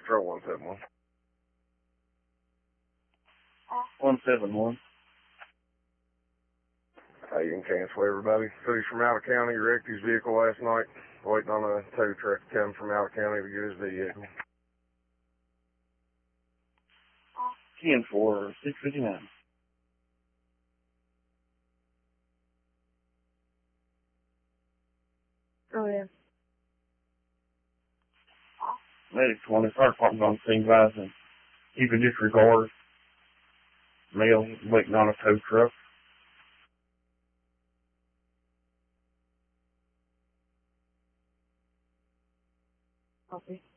Patrol 171. 171. You can cancel everybody. City's from out of county, wrecked his vehicle last night. Waiting on a tow truck to come from out of county to get his vehicle. 10-4, 659. Oh, yeah. Medic 20, fire department on the scene advising. You can disregard male waiting on a tow truck. Copy.